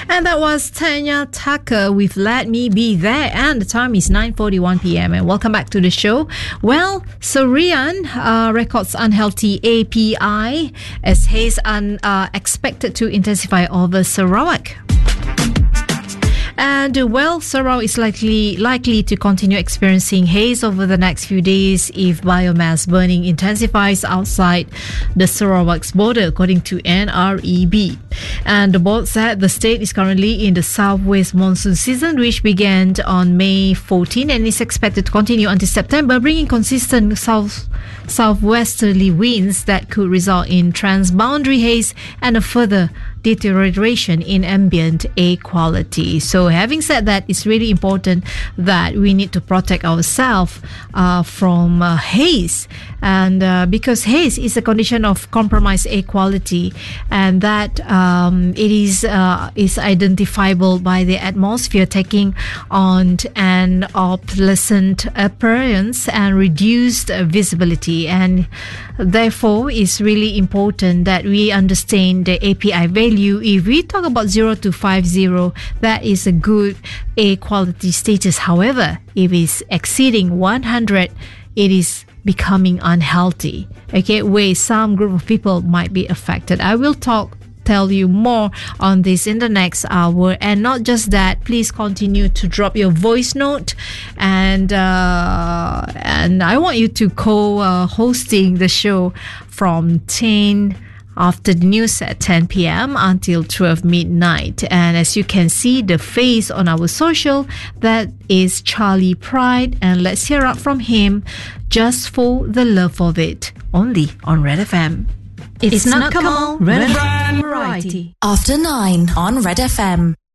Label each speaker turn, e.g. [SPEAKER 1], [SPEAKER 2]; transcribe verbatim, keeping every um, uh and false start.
[SPEAKER 1] And that was Tanya Tucker with Let Me Be There. And the time is nine forty-one p.m. And welcome back to the show. Well, Surian uh, records unhealthy A P I as haze are uh, expected to intensify over Sarawak. And uh, well, Sarawak is likely likely to continue experiencing haze over the next few days if biomass burning intensifies outside the Sarawak's border, according to N R E B. And the board said the state is currently in the southwest monsoon season, which began on May fourteenth and is expected to continue until September, bringing consistent south southwesterly winds that could result in transboundary haze and a further deterioration in ambient air quality. So having said that, it's really important that we need to protect ourselves uh, from uh, haze, and uh, because haze is a condition of compromised air quality, and that um, it is uh, is identifiable by the atmosphere taking on an opalescent appearance and reduced visibility, and therefore it's really important that we understand the A P I value. If we talk about zero to five zero, that is a good air quality status. However, if it's exceeding one hundred, it is becoming unhealthy, okay, where some group of people might be affected. I will talk tell you more on this in the next hour. And not just that, please continue to drop your voice note, and uh, and I want you to co-hosting uh, the show from ten after the news at ten p.m. until twelve midnight. And as you can see the face on our social, that is Charlie Pride, and let's hear up from him, Just for the Love of It, only on Red F M. It's, it's not Kamal, Red, Red F M Variety.
[SPEAKER 2] After nine on Red F M.